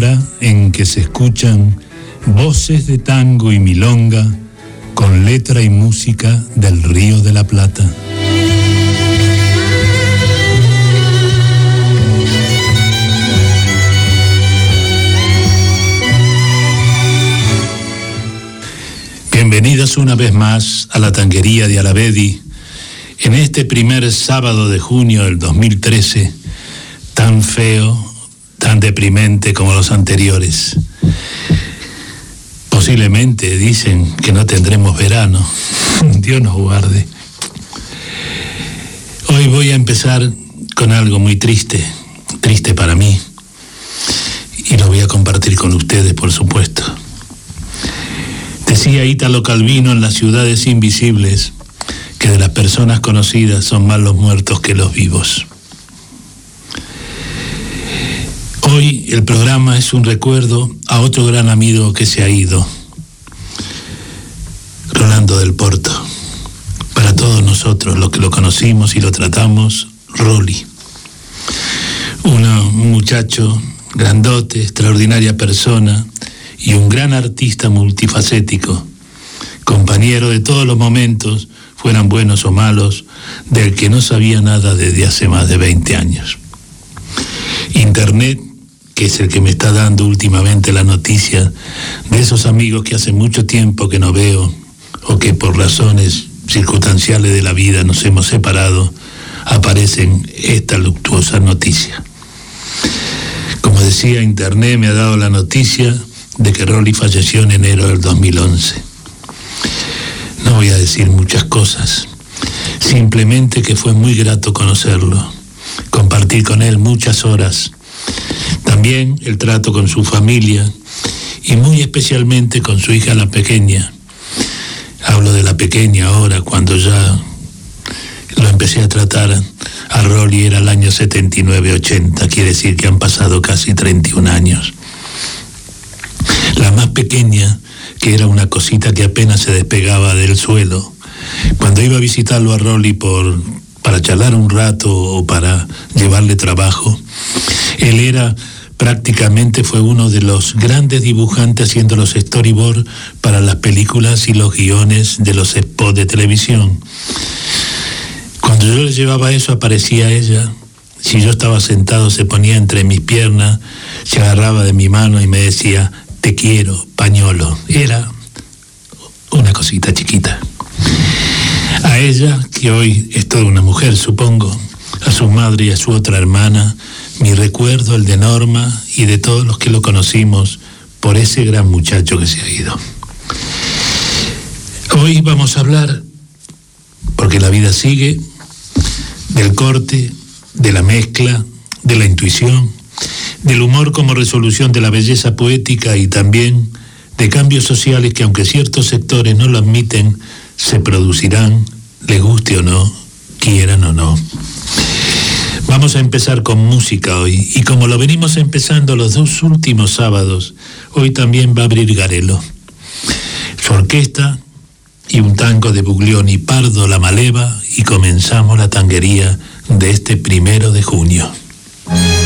En que se escuchan voces de tango y milonga con letra y música del Río de la Plata. Bienvenidos una vez más a la tanguería de Alavedi en este primer sábado de junio del 2013, tan feo, tan deprimente como los anteriores. Posiblemente dicen que no tendremos verano. Dios nos guarde. Hoy voy a empezar con algo muy triste para mí, y lo voy a compartir con ustedes, por supuesto. Decía Ítalo Calvino en Las ciudades invisibles que de las personas conocidas son más los muertos que los vivos. Hoy el programa es un recuerdo a otro gran amigo que se ha ido, Rolando del Porto. Para todos nosotros, los que lo conocimos y lo tratamos, Rolly. Un muchacho grandote, extraordinaria persona y un gran artista multifacético, compañero de todos los momentos, fueran buenos o malos, del que no sabía nada desde hace más de 20 años. Internet, que es el que me está dando últimamente la noticia de esos amigos que hace mucho tiempo que no veo, o que por razones circunstanciales de la vida nos hemos separado, aparecen esta luctuosa noticia. Como decía, Internet me ha dado la noticia de que Rolly falleció en enero del 2011. No voy a decir muchas cosas, simplemente que fue muy grato conocerlo, compartir con él muchas horas, también el trato con su familia y muy especialmente con su hija la pequeña. Hablo de la pequeña ahora, cuando ya lo empecé a tratar a Rolly era el año 79-80, quiere decir que han pasado casi 31 años. La más pequeña, que era una cosita que apenas se despegaba del suelo, cuando iba a visitarlo a Rolly para charlar un rato o para llevarle trabajo, él prácticamente fue uno de los grandes dibujantes haciendo los storyboards para las películas y los guiones de los spots de televisión. Cuando yo le llevaba eso, aparecía ella. Si yo estaba sentado, se ponía entre mis piernas, se agarraba de mi mano y me decía: "Te quiero, pañolo". Era una cosita chiquita. A ella, que hoy es toda una mujer, supongo, a su madre y a su otra hermana, mi recuerdo, el de Norma y de todos los que lo conocimos por ese gran muchacho que se ha ido. Hoy vamos a hablar, porque la vida sigue, del corte, de la mezcla, de la intuición, del humor como resolución de la belleza poética y también de cambios sociales que, aunque ciertos sectores no lo admiten, se producirán, les guste o no, quieran o no. Vamos a empezar con música hoy, y como lo venimos empezando los 2 últimos sábados, hoy también va a abrir Garelo. Su orquesta y un tango de Buglioni, Pardo la Maleva, y comenzamos la tanguería de este 1 de junio.